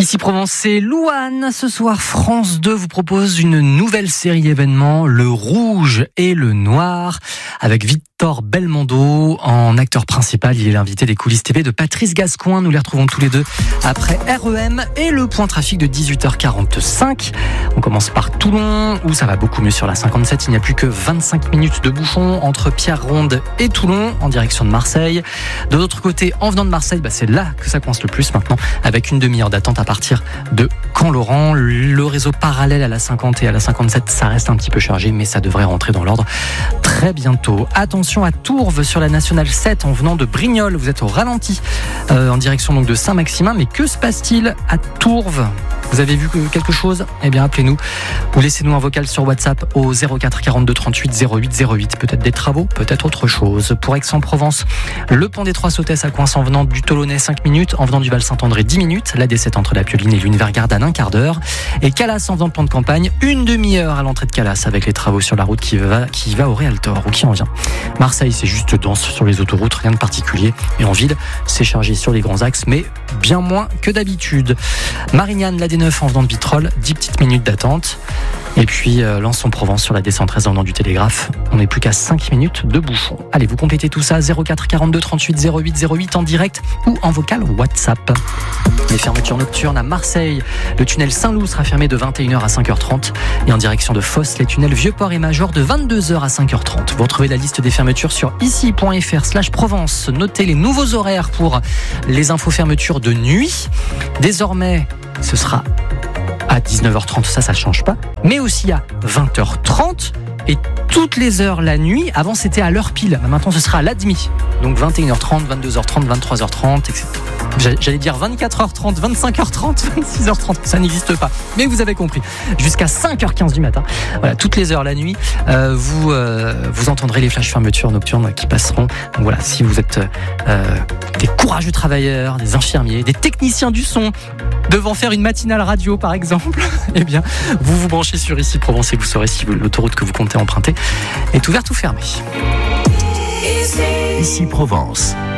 Ici Provence, c'est Louane. Ce soir, France 2 vous propose une nouvelle série événement, Le Rouge et le Noir, avec Victor Belmondo en acteur principal. Il est l'invité des coulisses TV de Patrice Gascoigne. Nous les retrouvons tous les deux après REM et le point trafic de 18h45. On commence par Toulon, où ça va beaucoup mieux sur la 57. Il n'y a plus que 25 minutes de bouchon entre Pierreronde et Toulon, en direction de Marseille. De l'autre côté, en venant de Marseille, c'est là que ça coince le plus maintenant, avec une demi-heure d'attente à partir de Caen-Laurent. Le réseau parallèle à la 50 et à la 57, ça reste un petit peu chargé, mais ça devrait rentrer dans l'ordre très bientôt. Attention à Tourves sur la nationale 7 en venant de Brignoles. Vous êtes au ralenti en direction donc de Saint-Maximin. Mais que se passe-t-il à Tourves ? Vous avez vu quelque chose ? Eh bien, appelez-nous ou laissez-nous un vocal sur WhatsApp au 04 42 38 08 08. Peut-être des travaux, peut-être autre chose. Pour Aix-en-Provence, le pont des Trois Sautets, ça coince en venant du Tolonnais 5 minutes, en venant du Val-Saint-André 10 minutes, la D7 entre la Pioline et l'Univergardanne un quart d'heure, et Calas en venant de Pont de Campagne, une demi-heure à l'entrée de Calas avec les travaux sur la route qui va au Réaltor ou qui en vient. Marseille, c'est juste dense sur les autoroutes, rien de particulier. Et en ville, c'est chargé sur les grands axes, mais bien moins que d'habitude. Marignane, la D9 en venant de Vitrolles, 10 petites minutes d'attente. Et puis Lançon-Provence sur la D113 en venant du Télégraphe. On n'est plus qu'à 5 minutes de bouchon. Allez, vous complétez tout ça, 04 42 38 08 08 en direct ou en vocal WhatsApp. Les fermetures nocturnes à Marseille. Le tunnel Saint-Loup sera fermé de 21h à 5h30. Et en direction de Fosse, les tunnels Vieux-Port et Major de 22h à 5h30. Vous retrouvez la liste des fermetures sur ici.fr/Provence. Notez les nouveaux horaires pour les infos fermetures de nuit. Désormais, ce sera à 19h30, ça change pas, mais aussi à 20h30 et toutes les heures la nuit. Avant c'était à l'heure pile, maintenant ce sera à l'admi. Donc 21h30, 22h30, 23h30, etc. J'allais dire 24h30, 25h30, 26h30, ça n'existe pas. Mais vous avez compris. Jusqu'à 5h15 du matin, voilà, toutes les heures la nuit, vous entendrez les flashs fermetures nocturnes qui passeront. Donc voilà, si vous êtes des courageux travailleurs, des infirmiers, des techniciens du son, devant faire une matinale radio par exemple, eh bien, vous vous branchez sur Ici Provence et vous saurez si l'autoroute que vous comptez emprunter est ouverte ou fermée. Ici Provence.